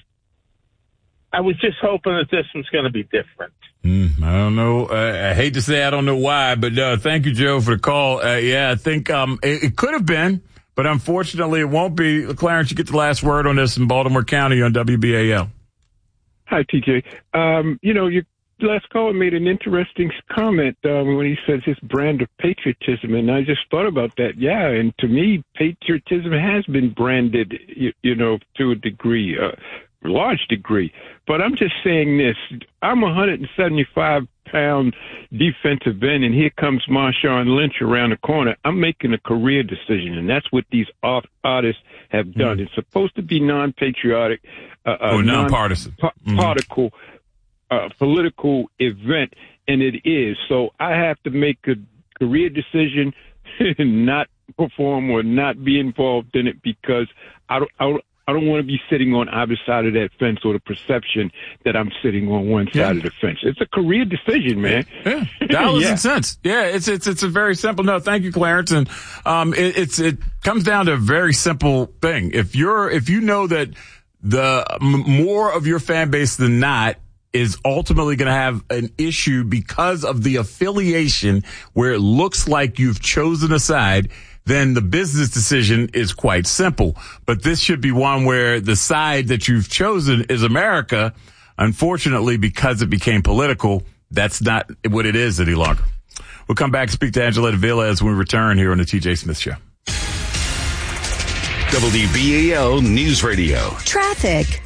I was just hoping that this one's going to be different. Mm, I don't know. Uh, I hate to say I don't know why, but uh, thank you, Joe, for the call. Uh, yeah, I think um, it, it could have been, but unfortunately it won't be. Clarence, you get the last word on this in Baltimore County on W B A L. Hi, T J. Um, you know, your last caller made an interesting comment um, when he says his brand of patriotism, and I just thought about that. Yeah, and to me, patriotism has been branded, you, you know, to a degree, a large degree. But I'm just saying this. I'm a one hundred seventy-five pound defensive end, and here comes Marshawn Lynch around the corner. I'm making a career decision, and that's what these artists have done. Mm. It's supposed to be non-patriotic. Uh, or non-partisan. Non- particle, mm-hmm. uh, political event, and it is. So I have to make a career decision, not perform or not be involved in it because I don't, I don't, I don't want to be sitting on either side of that fence or the perception that I'm sitting on one side yeah. of the fence. It's a career decision, man. Yeah, dollars yeah. and cents. Yeah, it's it's it's a very simple. No, thank you, Clarence. And um, it, it's it comes down to a very simple thing. If you're if you know that the m- more of your fan base than not is ultimately going to have an issue because of the affiliation where it looks like you've chosen a side, then the business decision is quite simple. But this should be one where the side that you've chosen is America. Unfortunately, because it became political, that's not what it is any longer. We'll come back and speak to Angela Davila as we return here on the T J Smith Show. W B A L News Radio. Traffic.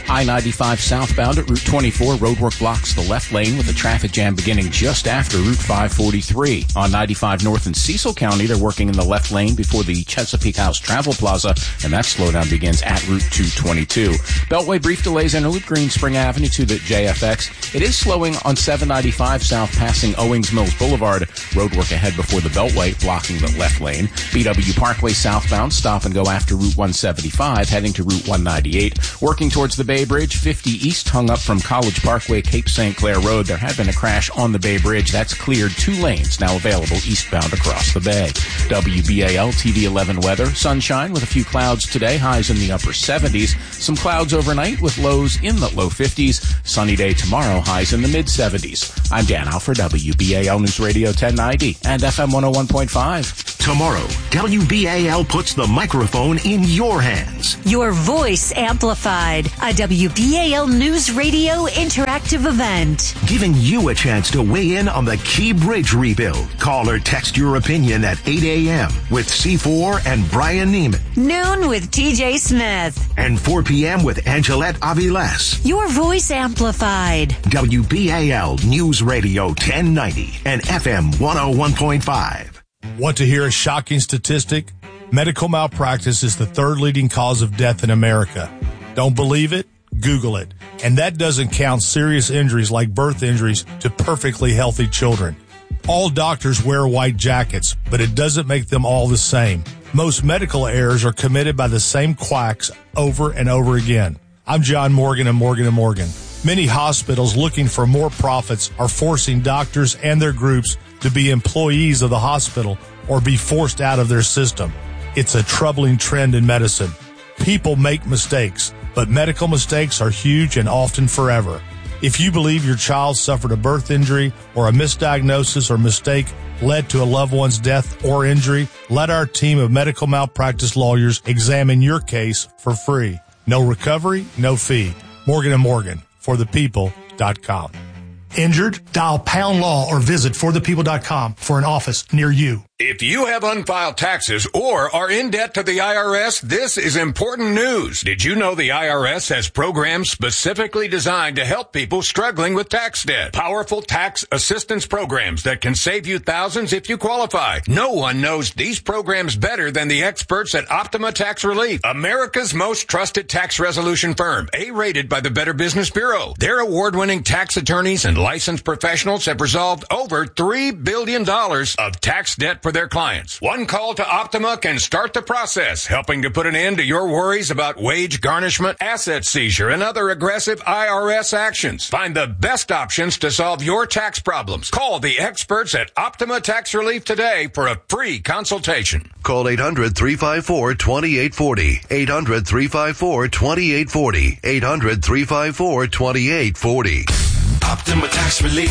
I ninety-five southbound at Route twenty-four, roadwork blocks the left lane with a traffic jam beginning just after Route five forty-three. On ninety-five north in Cecil County, they're working in the left lane before the Chesapeake House Travel Plaza, and that slowdown begins at Route two twenty-two. Beltway brief delays Interloop Green Spring Avenue to the J F X. It is slowing on seven ninety-five south passing Owings Mills Boulevard. Roadwork ahead before the Beltway, blocking the left lane. B W Parkway southbound, stop and go after Route one seventy-five, heading to Route one ninety-eight. Working towards the Bay Bridge, fifty east hung up from College Parkway, Cape Saint Clair Road. There had been a crash on the Bay Bridge. That's cleared. Two lanes now available eastbound across the bay. W B A L T V eleven weather. Sunshine with a few clouds today, highs in the upper seventies. Some clouds overnight with lows in the low fifties. Sunny day tomorrow, highs in the mid seventies. I'm Dan Alford, W B A L News Radio ten ninety and F M one oh one point five. Tomorrow, W B A L puts the microphone in your hands. Your voice amplified. A W B A L News Radio interactive event. Giving you a chance to weigh in on the Key Bridge rebuild. Call or text your opinion at eight a.m. with C four and Brian Neiman. Noon with T J Smith. And four p.m. with Angelette Aviles. Your voice amplified. W B A L News Radio ten ninety and F M one oh one point five. Want to hear a shocking statistic? Medical malpractice is the third leading cause of death in America. Don't believe it? Google it. And that doesn't count serious injuries like birth injuries to perfectly healthy children. All doctors wear white jackets, but it doesn't make them all the same. Most medical errors are committed by the same quacks over and over again. I'm John Morgan of Morgan and Morgan. Many hospitals looking for more profits are forcing doctors and their groups to be employees of the hospital or be forced out of their system. It's a troubling trend in medicine. People make mistakes, but medical mistakes are huge and often forever. If you believe your child suffered a birth injury or a misdiagnosis or mistake led to a loved one's death or injury, let our team of medical malpractice lawyers examine your case for free. No recovery, no fee. Morgan and Morgan, for the people dot com. Injured? Dial pound law or visit for the people dot com for an office near you. If you have unfiled taxes or are in debt to the I R S, this is important news. Did you know the I R S has programs specifically designed to help people struggling with tax debt? Powerful tax assistance programs that can save you thousands if you qualify. No one knows these programs better than the experts at Optima Tax Relief, America's most trusted tax resolution firm, A-rated by the Better Business Bureau. Their award-winning tax attorneys and licensed professionals have resolved over three billion dollars of tax debt for their clients. One call to Optima can start the process, helping to put an end to your worries about wage garnishment, asset seizure, and other aggressive I R S actions. Find the best options to solve your tax problems. Call the experts at Optima Tax Relief today for a free consultation. Call eight hundred, three five four, two eight four zero. eight hundred, three five four, two eight four zero. eight hundred, three five four, two eight four zero. Optima Tax Relief.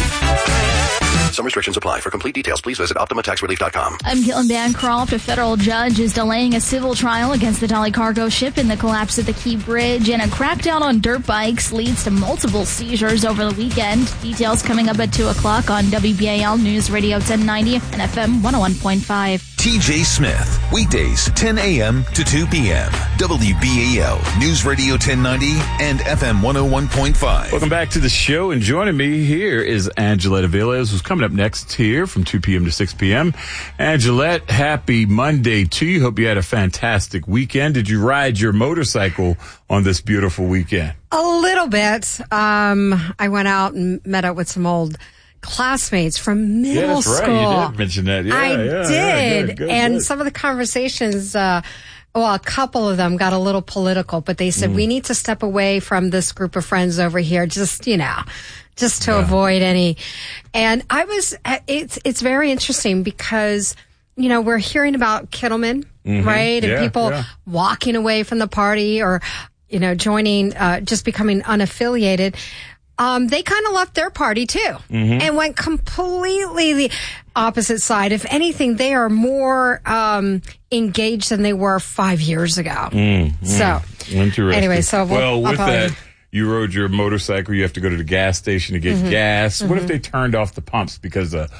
Some restrictions apply. For complete details, please visit Optima Tax Relief dot com. I'm Caitlin Bancroft. A federal judge is delaying a civil trial against the Dolly cargo ship in the collapse of the Key Bridge, and a crackdown on dirt bikes leads to multiple seizures over the weekend. Details coming up at two o'clock on W B A L News Radio ten ninety and F M one oh one point five. T J Smith, weekdays ten a.m. to two p.m. W B A L News Radio ten ninety and F M one oh one point five. Welcome back to the show, and joining me here is Angelette Aviles, who's coming up next here from two p.m. to six p.m. Angelette, happy Monday to you. Hope you had a fantastic weekend. Did you ride your motorcycle on this beautiful weekend? A little bit. Um, I went out and met up with some old classmates from middle yeah, that's school. Right. You did mention that. Yeah, I yeah, did. Yeah, good, good, and good. some of the conversations, uh, well, a couple of them got a little political, but they said, mm. we need to step away from this group of friends over here. Just, you know, just to yeah. avoid any. And I was, it's, it's very interesting because, you know, we're hearing about Kittleman, mm-hmm. right? And yeah, people yeah. walking away from the party or, you know, joining, uh, just becoming unaffiliated. Um, they kind of left their party too mm-hmm. and went completely the opposite side. If anything, they are more, um, engaged than they were five years ago. Mm-hmm. So interesting. Anyway, so we'll, well, with probably... that, you rode your motorcycle. You have to go to the gas station to get mm-hmm. gas. Mm-hmm. What if they turned off the pumps because a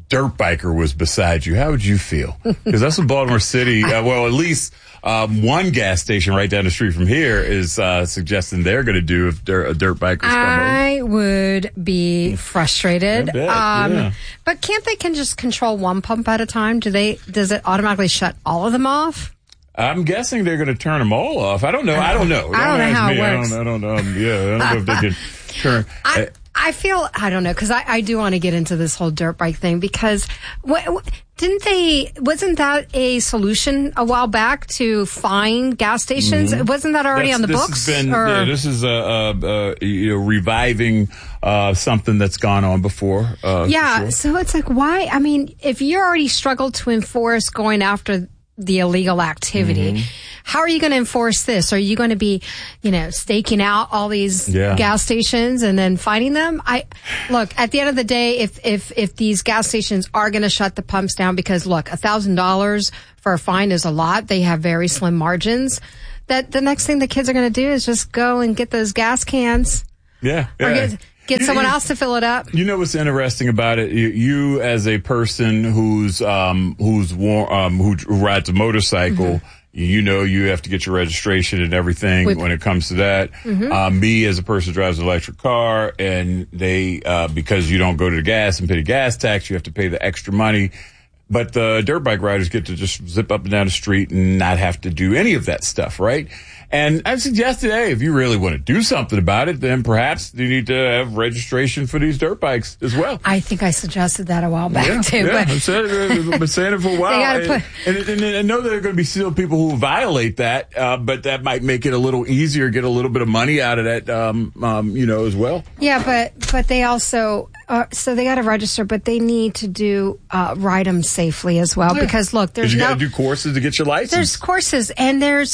dirt biker was beside you, how would you feel? Because that's what Baltimore City, uh, well, at least um, one gas station right down the street from here is uh, suggesting they're going to do if dirt, a dirt biker's come I would be frustrated. I bet, um, yeah. But can't they can just control one pump at a time? Do they? Does it automatically shut all of them off? I'm guessing they're going to turn them all off. I don't know. I don't know. I don't know how it me. works. I don't, I don't know. Um, yeah, I don't know if they can turn. I, I feel, I don't know, because I, I do want to get into this whole dirt bike thing because what, what, didn't they, wasn't that a solution a while back to fine gas stations? Mm-hmm. Wasn't that already That's, on the this books? Has been, or? Yeah, this is uh, uh, uh, you know, reviving uh, something that's gone on before. Uh, yeah, sure. so it's like, why? I mean, if you already struggled to enforce going after the illegal activity, Mm-hmm. how are you going to enforce this? Are you going to be, you know, staking out all these Yeah. gas stations and then fighting them? I look, at the end of the day, if if if these gas stations are going to shut the pumps down, because look, a thousand dollars for a fine is a lot. They have very slim margins. That the next thing the kids are going to do is just go and get those gas cans. Yeah. Or yeah. get, get someone else to fill it up. You know what's interesting about it? You, you as a person who's um who's war, um who rides a motorcycle, mm-hmm. you know you have to get your registration and everything With, when it comes to that. Mm-hmm. Um, me as a person who drives an electric car, and they uh because you don't go to the gas and pay the gas tax, you have to pay the extra money. But the dirt bike riders get to just zip up and down the street and not have to do any of that stuff, right? And I've suggested, hey, if you really want to do something about it, then perhaps you need to have registration for these dirt bikes as well. I think I suggested that a while back, yeah, too. Yeah, but I've, said it, I've been saying it for a while. They gotta and, put- and, and, and I know there are going to be still people who violate that, uh, but that might make it a little easier, get a little bit of money out of that, um, um, you know, as well. Yeah, but but they also, uh, so they got to register, but they need to do, uh, ride them safely as well. Yeah. Because, look, there's you no... got to do courses to get your license. There's courses, and there's...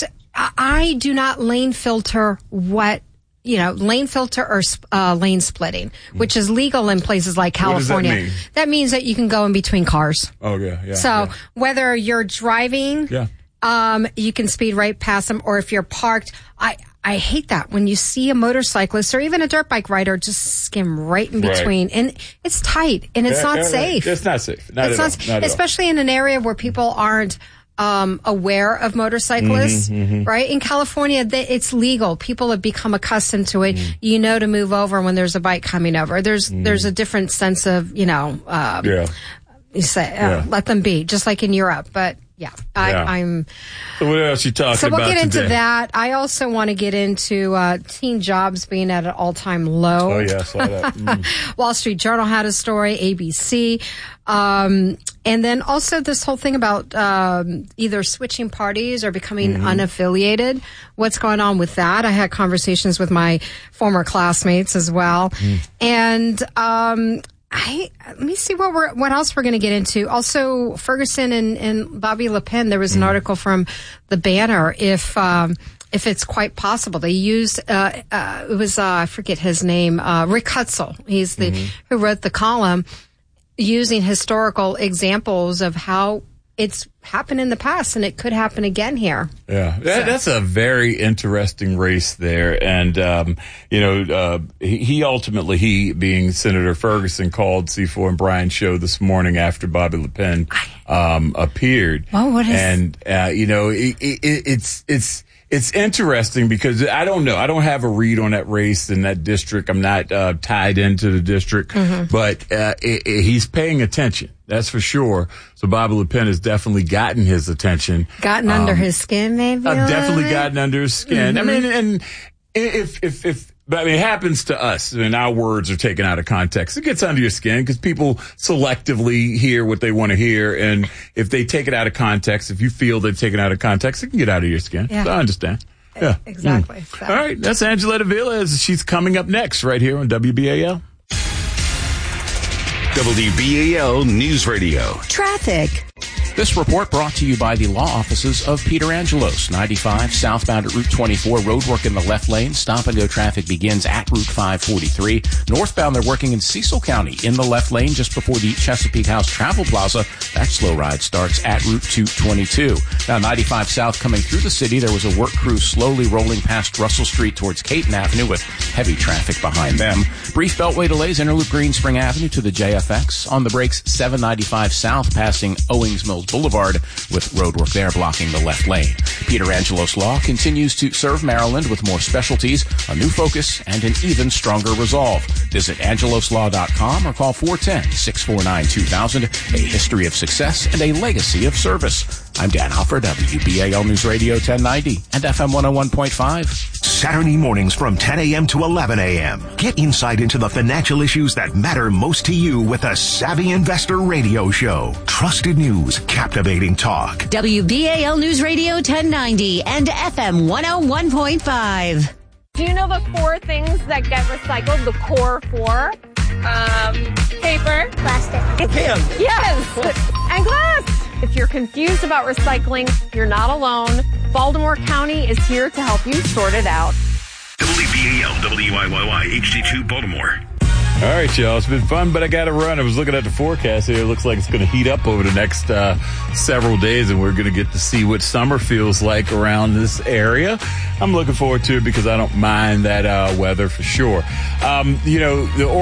I do not lane filter what, you know, lane filter or uh, lane splitting, which is legal in places like California. What does that mean? That means that you can go in between cars. Oh, yeah, yeah. So yeah. whether you're driving, yeah. um, you can speed right past them, or if you're parked, I, I hate that when you see a motorcyclist or even a dirt bike rider just skim right in between, right. and it's tight and it's yeah, not yeah, safe. It's not safe. Not it's at not, all. Not especially in an area where people aren't um, aware of motorcyclists, mm-hmm, mm-hmm. right? In California, they, it's legal. People have become accustomed to it. Mm. You know to move over when there's a bike coming over. There's mm. there's a different sense of, you know, um, yeah. you say, uh, yeah. let them be, just like in Europe. But yeah, I, yeah. I'm. So what else you talking so about we'll get into today? that. I also want to get into uh, teen jobs being at an all-time low. Oh yeah, I saw that. Mm. Wall Street Journal had a story, A B C, um, and then also this whole thing about um, either switching parties or becoming mm-hmm. unaffiliated. What's going on with that? I had conversations with my former classmates as well, mm. and. Um, I, let me see what we're, what else we're going to get into. Also, Ferguson and, and Bobby Le Pen, there was an mm. article from the Banner, if, um, if it's quite possible. They used, uh, uh, it was, uh, I forget his name, uh, Rick Hutzel. He's the, mm-hmm. who wrote the column, using historical examples of how it's happened in the past and it could happen again here. Yeah, that, so. That's a very interesting race there. And, um, you know, uh, he, he ultimately, he being Senator Ferguson, called C four and Brian's show this morning after Bobby Le Pen um, appeared. Well, what is... And, uh, you know, it, it, it's, it's, It's interesting because I don't know. I don't have a read on that race in that district. I'm not uh, tied into the district, mm-hmm. but uh, it, it, he's paying attention. That's for sure. So Bobby Le Pen has definitely gotten his attention. Gotten um, under his skin, maybe? I've definitely gotten under his skin. Mm-hmm. I mean, and if, if, if, but I mean, it happens to us, and our words are taken out of context. It gets under your skin because people selectively hear what they want to hear, and if they take it out of context, if you feel they've taken it out of context, it can get out of your skin. Yeah. So I understand. Yeah, exactly. Mm. So. All right, that's Angela Davila. She's coming up next right here on W B A L. W B A L News Radio. Traffic. This report brought to you by the law offices of Peter Angelos. ninety-five southbound at Route twenty-four, roadwork in the left lane. Stop and go traffic begins at Route five forty-three. Northbound, they're working in Cecil County in the left lane just before the Chesapeake House Travel Plaza. That slow ride starts at Route two twenty-two. Now, ninety-five south coming through the city, there was a work crew slowly rolling past Russell Street towards Caton Avenue with heavy traffic behind them. Brief beltway delays, Interloop Green Spring Avenue to the J F X. On the brakes, seven ninety-five south passing Owings Mills Boulevard with roadwork there blocking the left lane. Peter Angelos Law continues to serve Maryland with more specialties, a new focus, and an even stronger resolve. Visit angelos law dot com or call four one zero, six four nine, two thousand. A history of success and a legacy of service. I'm Dan Hoffer, W B A L News Radio ten ninety and F M one oh one point five. Saturday mornings from ten a.m. to eleven a.m. Get insight into the financial issues that matter most to you with a Savvy Investor Radio Show. Trusted news, captivating talk. W B A L News Radio ten ninety and F M one oh one point five. Do you know the four things that get recycled? The core four? Um, paper. Plastic. Pen. Yes. And glass. If you're confused about recycling, you're not alone. Baltimore County is here to help you sort it out. W B A L, W I Y Y, H D two, Baltimore. All right, y'all. It's been fun, but I got to run. I was looking at the forecast here. It looks like it's going to heat up over the next uh, several days, and we're going to get to see what summer feels like around this area. I'm looking forward to it because I don't mind that uh, weather for sure. Um, you know, the